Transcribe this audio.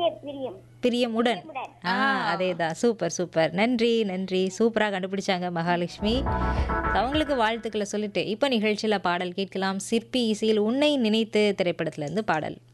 பிரியம் பிரியமுடன். பிரியமுடன். அதேதான். Super super. நன்றி நன்றி. சூப்பரா கண்டுபிடிச்சாங்க மகாலட்சுமி. அவங்களுக்கு வாழ்த்துக்களை சொல்லிட்டு இப்ப நிகழ்ச்சியில பாடல் கேட்கலாம். சிற்பி இசையில் உன்னை நினைத்து திரைப்படத்துல இருந்து பாடல்.